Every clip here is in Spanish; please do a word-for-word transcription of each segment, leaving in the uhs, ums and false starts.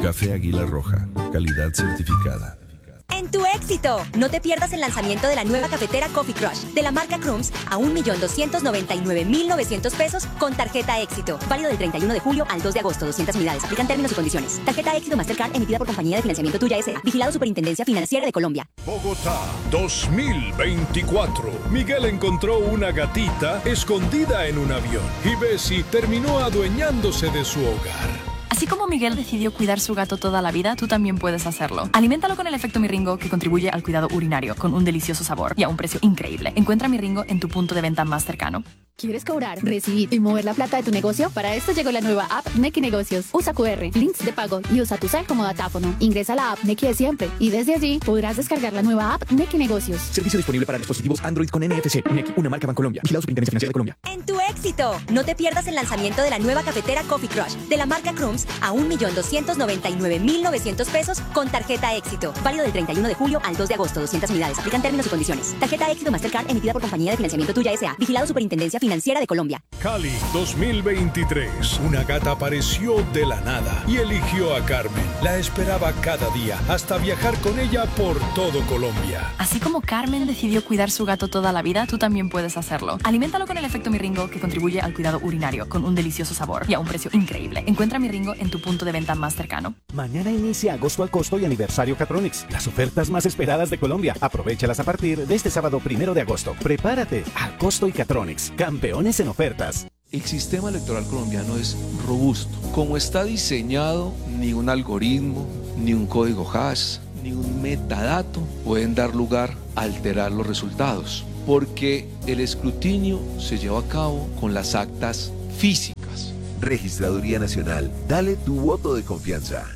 Café Águila Roja, calidad certificada. En tu éxito, no te pierdas el lanzamiento de la nueva cafetera Coffee Crush de la marca Crumbs a un millón doscientos noventa y nueve mil novecientos pesos con tarjeta éxito. Válido del treinta y uno de julio al dos de agosto, doscientas unidades. Aplican términos y condiciones. Tarjeta éxito Mastercard emitida por Compañía de Financiamiento Tuya S A. Vigilado Superintendencia Financiera de Colombia. Bogotá dos mil veinticuatro. Miguel encontró una gatita escondida en un avión y Bessie terminó adueñándose de su hogar. Así como Miguel decidió cuidar su gato toda la vida, tú también puedes hacerlo. Aliméntalo con el efecto Miringo, que contribuye al cuidado urinario, con un delicioso sabor y a un precio increíble. Encuentra Miringo en tu punto de venta más cercano. ¿Quieres cobrar, recibir y mover la plata de tu negocio? Para esto llegó la nueva app Nequi Negocios. Usa cu erre, links de pago y usa tu cel como datáfono. Ingresa a la app Nequi de siempre y desde allí podrás descargar la nueva app Nequi Negocios. Servicio disponible para dispositivos Android con N F C. Nequi, una marca Bancolombia. Vigilado Superintendencia Financiera de Colombia. En tu éxito, no te pierdas el lanzamiento de la nueva cafetera Coffee Crush de la marca Crumbs a un millón doscientos noventa y nueve mil novecientos pesos con tarjeta éxito. Válido del treinta y uno de julio al dos de agosto, doscientas unidades. Aplican términos y condiciones. Tarjeta éxito Mastercard emitida por Compañía de Financiamiento Tuya S A. Vigilado Superintendencia Financiera de Colombia. Cali dos mil veintitrés. Una gata apareció de la nada y eligió a Carmen. La esperaba cada día hasta viajar con ella por todo Colombia. Así como Carmen decidió cuidar su gato toda la vida, tú también puedes hacerlo. Aliméntalo con el efecto Miringo, que contribuye al cuidado urinario, con un delicioso sabor y a un precio increíble. Encuentra Miringo en tu punto de venta más cercano. Mañana inicia Agosto al Costo y Aniversario Catronics, las ofertas más esperadas de Colombia. Aprovéchalas a partir de este sábado primero de agosto. Prepárate a Costo y Catronics, campeones en ofertas. El sistema electoral colombiano es robusto. Como está diseñado, ni un algoritmo, ni un código hash, ni un metadato pueden dar lugar a alterar los resultados, porque el escrutinio se lleva a cabo con las actas físicas. Registraduría Nacional, dale tu voto de confianza.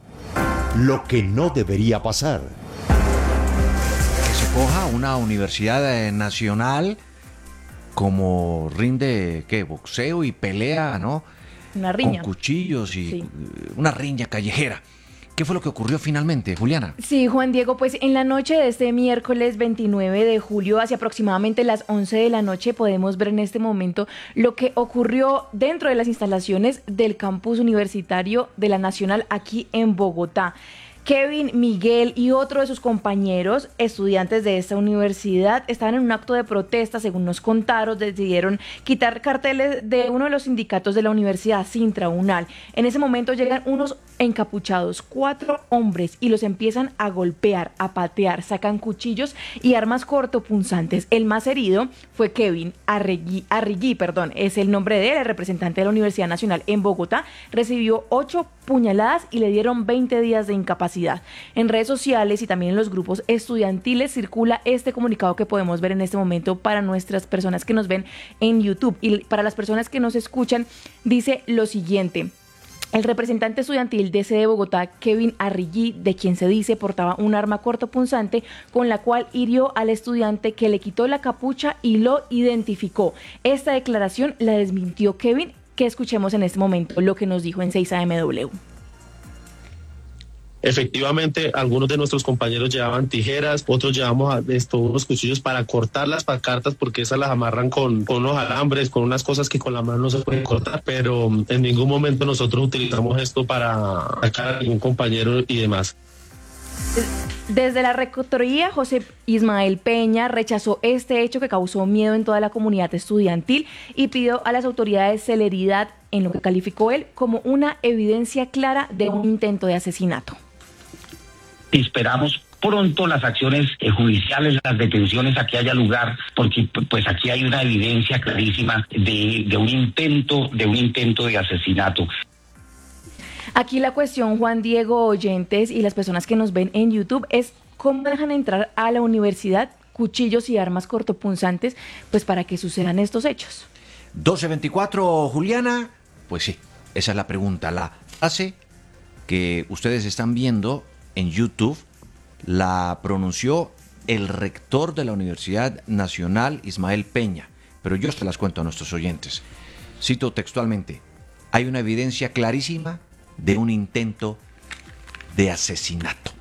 Lo que no debería pasar. Que se coja una universidad nacional como rinde, ¿qué? Boxeo y pelea, ¿no? Una riña. Con cuchillos y sí. Una riña callejera. ¿Qué fue lo que ocurrió finalmente, Juliana? Sí, Juan Diego, pues en la noche de este miércoles veintinueve de julio, hacia aproximadamente las once de la noche, podemos ver en este momento lo que ocurrió dentro de las instalaciones del campus universitario de la Nacional aquí en Bogotá. Kevin, Miguel y otro de sus compañeros, estudiantes de esta universidad, estaban en un acto de protesta, según nos contaron, decidieron quitar carteles de uno de los sindicatos de la universidad, Sintra Unal. En ese momento llegan unos encapuchados, cuatro hombres, y los empiezan a golpear, a patear, sacan cuchillos y armas cortopunzantes. El más herido fue Kevin Arregui, Arrigui, perdón, es el nombre de él, el representante de la Universidad Nacional en Bogotá, recibió ocho puñaladas y le dieron veinte días de incapacidad. En redes sociales y también en los grupos estudiantiles circula este comunicado que podemos ver en este momento para nuestras personas que nos ven en YouTube, y para las personas que nos escuchan dice lo siguiente: el representante estudiantil de sede de Bogotá, Kevin Arrigui, de quien se dice portaba un arma cortopunzante con la cual hirió al estudiante, que le quitó la capucha y lo identificó. Esta declaración la desmintió Kevin, que escuchemos en este momento lo que nos dijo en seis A M W. Efectivamente, algunos de nuestros compañeros llevaban tijeras, otros llevamos esto, unos cuchillos para cortar las pancartas, porque esas las amarran con, con unos alambres, con unas cosas que con la mano no se pueden cortar, pero en ningún momento nosotros utilizamos esto para atacar a ningún compañero y demás. Desde la Rectoría, José Ismael Peña rechazó este hecho que causó miedo en toda la comunidad estudiantil y pidió a las autoridades celeridad en lo que calificó él como una evidencia clara de un intento de asesinato. Esperamos pronto las acciones eh, judiciales, las detenciones a que haya lugar, porque pues aquí hay una evidencia clarísima de, de un intento, de un intento de asesinato. Aquí la cuestión, Juan Diego, oyentes y las personas que nos ven en YouTube, es cómo dejan entrar a la universidad cuchillos y armas cortopunzantes, pues para que sucedan estos hechos. doce veinticuatro, Juliana. Pues sí, esa es la pregunta. La frase que ustedes están viendo en YouTube la pronunció el rector de la Universidad Nacional, Ismael Peña, pero yo se las cuento a nuestros oyentes. Cito textualmente: hay una evidencia clarísima de un intento de asesinato.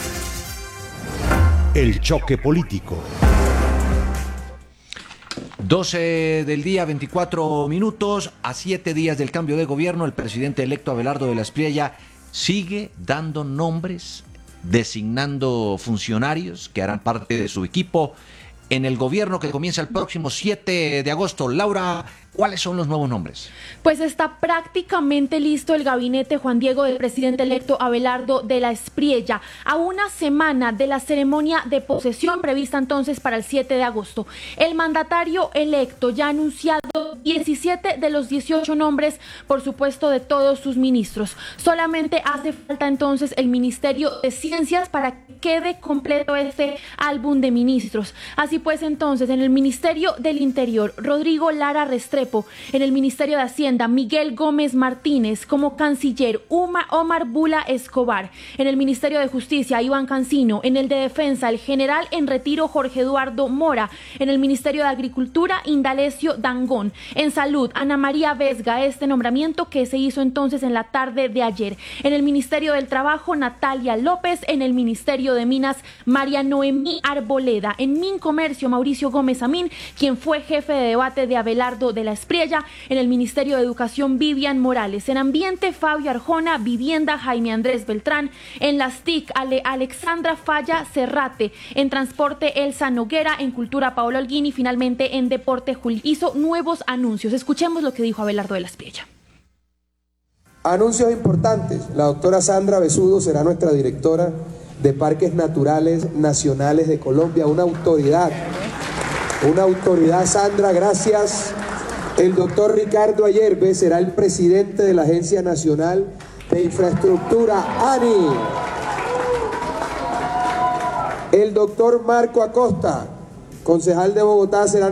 El choque político. doce del día, veinticuatro minutos, a siete días del cambio de gobierno, el presidente electo Abelardo de la Espriella sigue dando nombres, designando funcionarios que harán parte de su equipo en el gobierno que comienza el próximo siete de agosto. Laura, ¿cuáles son los nuevos nombres? Pues está prácticamente listo el gabinete, Juan Diego, del presidente electo Abelardo de la Espriella, a una semana de la ceremonia de posesión prevista entonces para el siete de agosto. El mandatario electo ya ha anunciado diecisiete de los dieciocho nombres, por supuesto, de todos sus ministros. Solamente hace falta entonces el Ministerio de Ciencias para que quede completo este álbum de ministros. Así pues, entonces, en el Ministerio del Interior, Rodrigo Lara Restrepo; en el Ministerio de Hacienda, Miguel Gómez Martínez; como canciller, Uma, Omar Bula Escobar; en el Ministerio de Justicia, Iván Cancino; en el de Defensa, el general en retiro Jorge Eduardo Mora; en el Ministerio de Agricultura, Indalecio Dangond; en Salud, Ana María Vesga, este nombramiento que se hizo entonces en la tarde de ayer; en el Ministerio del Trabajo, Natalia López; en el Ministerio de Minas, María Noemí Arboleda; en Mincomercio, Mauricio Gómez Amín, quien fue jefe de debate de Abelardo de la Espriella; en el Ministerio de Educación, Vivian Morales; en Ambiente, Fabio Arjona; Vivienda, Jaime Andrés Beltrán; en las T I C, Ale, Alexandra Falla Cerrate; en Transporte, Elsa Noguera; en Cultura, Paola Holguín; y finalmente en Deporte, Juli. Hizo nuevos anuncios. Escuchemos lo que dijo Abelardo de la Espriella. Anuncios importantes. La doctora Sandra Besudo será nuestra directora de Parques Naturales Nacionales de Colombia, una autoridad, una autoridad, Sandra, gracias. El doctor Ricardo Ayerbe será el presidente de la Agencia Nacional de Infraestructura, ANI. El doctor Marco Acosta, concejal de Bogotá, será